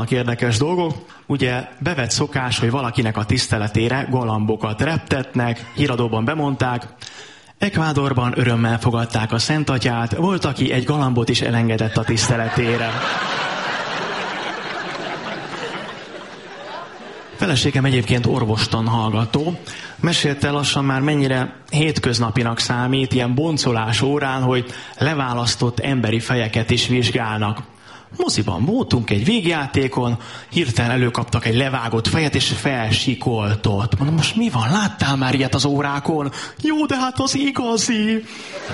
Érdekes dolgok. Ugye bevett szokás, hogy valakinek a tiszteletére galambokat reptetnek, híradóban bemondták. Ekvádorban örömmel fogadták a Szentatyát, volt, aki egy galambot is elengedett a tiszteletére. Feleségem egyébként orvostan hallgató. Mesélte lassan már mennyire hétköznapinak számít ilyen boncolás órán, hogy leválasztott emberi fejeket is vizsgálnak. Moziban voltunk egy végjátékon, hirtelen előkaptak egy levágott fejet, és felsikoltott. Mondom, most mi van? Láttál már ilyet az órákon? Jó, de hát az igazi.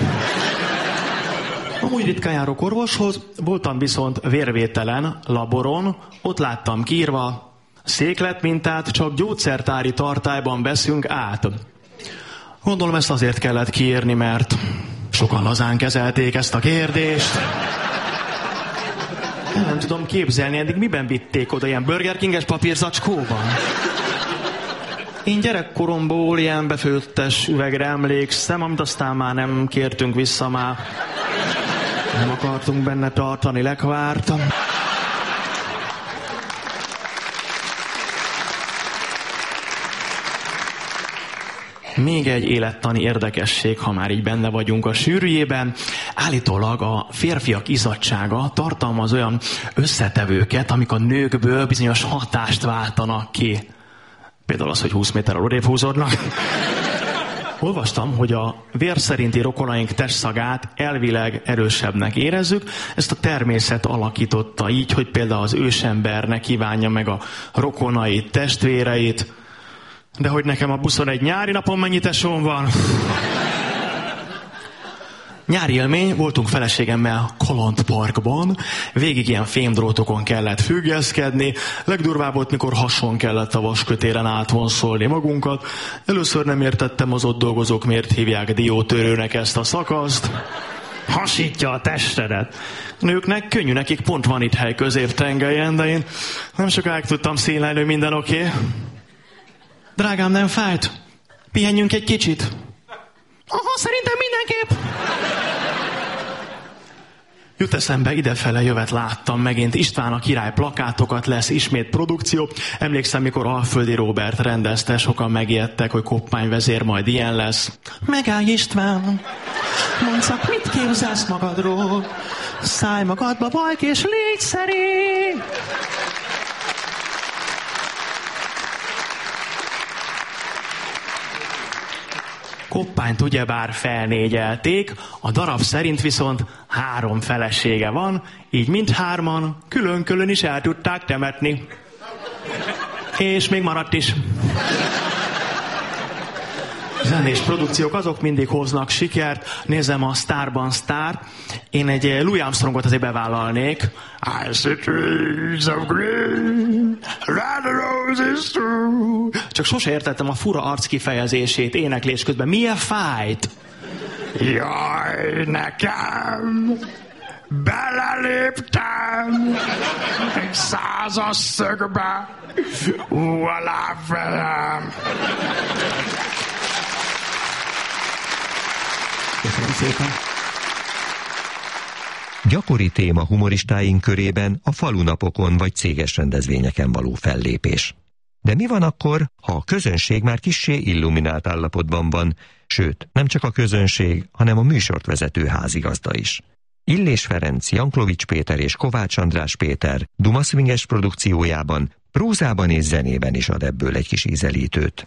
Amúgy ritkán járok orvoshoz, voltam viszont vérvételen, laboron, ott láttam kiírva, székletmintát csak gyógyszertári tartályban veszünk át. Gondolom ezt azért kellett kiírni, mert sokan lazán kezelték ezt a kérdést. Nem tudom képzelni, eddig miben vitték oda, ilyen Burger King-es papírzacskóban? Én gyerekkoromból ilyen befőttes üvegre emlékszem, amit aztán már nem kértünk vissza, már nem akartunk benne tartani lekvárt. Még egy élettani érdekesség, ha már így benne vagyunk a sűrűjében. Állítólag a férfiak izzadtsága tartalmaz olyan összetevőket, amik a nőkből bizonyos hatást váltanak ki. Például az, hogy 20 méterrel odébb húzódnak. Olvastam, hogy a vér szerinti rokonaink testszagát elvileg erősebbnek érezzük. Ezt a természet alakította így, hogy például az ősember ne kívánja meg a rokonait, testvéreit. De hogy nekem a 21 nyári napon mennyi tesóm van? Nyári élmény, voltunk feleségemmel kalandparkban, végig ilyen fémdrótokon kellett függeszkedni, legdurvább volt, mikor hason kellett a vaskötéren átvonszolni magunkat. Először nem értettem, az ott dolgozók miért hívják diótörőnek ezt a szakaszt. Hasítja a testedet. Nőknek könnyű, nekik pont van itt hely középtengelyen, de én nem sokáig tudtam színlelni, minden oké. Drágám, nem fájt? Pihenjünk egy kicsit? Aha, szerintem mindenképp. Jut eszembe, idefele jövet láttam megint István a király plakátokat, lesz ismét produkció. Emlékszem, mikor Alföldi Róbert rendezte, sokan megijedtek, hogy koppányvezér majd ilyen lesz. Megállj István, mondd csak, mit képzelsz magadról? Szállj magadba, bajk, és légy szerény! Koppányt ugyebár felnégyelték, a darab szerint viszont 3 felesége van, így mindhárman külön-külön is el tudták temetni. És még maradt is. Zenés produkciók azok mindig hoznak sikert. Nézem a Sztárban Sztár. Én egy Louis Armstrongot azért bevállalnék. I see trees of green, and the roses true. Csak sose értettem a fura arc kifejezését éneklés közben. Milyen fájt? Jaj, nekem beleléptem egy 100-as szögbe, aláfelem. Köszönöm szépen. Gyakori téma humoristáink körében a falunapokon vagy céges rendezvényeken való fellépés. De mi van akkor, ha a közönség már kissé illuminált állapotban van, sőt, nem csak a közönség, hanem a műsort vezető házigazda is. Illés Ferenc, Janklovics Péter és Kovács András Péter Duma Swinges produkciójában, prózában és zenében is ad ebből egy kis ízelítőt.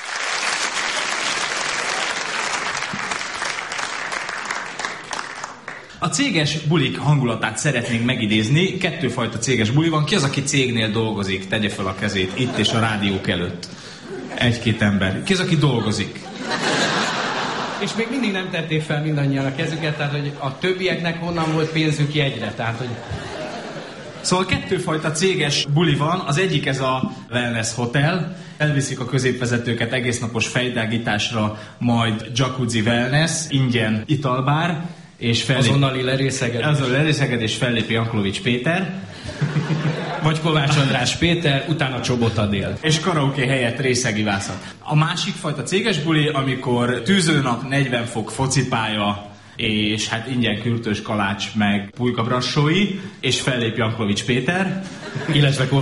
A céges bulik hangulatát szeretnénk megidézni. 2 fajta céges buli van. Ki az, aki cégnél dolgozik? Tegye fel a kezét itt és a rádiók előtt. 1-2 ember. Ki az, aki dolgozik? És még mindig nem tették fel mindannyian a kezüket, tehát hogy a többieknek honnan volt pénzük jegyre, tehát hogy... Szóval 2 fajta céges buli van. Az egyik ez a wellness hotel. Elviszik a középvezetőket egésznapos fejtágításra, majd jacuzzi wellness, ingyen italbár. És azonnali lerészegedés. És fellépi Janklovics Péter. Vagy Kovács András Péter, utána Csobot Adél. És karaoke helyett részegivászat. A másik fajta céges buli, amikor tűzőnap, 40 fok, focipálya, és hát ingyen Kürtös Kalács meg Pulyka Brassói, és fellép Jankovics Péter, illetve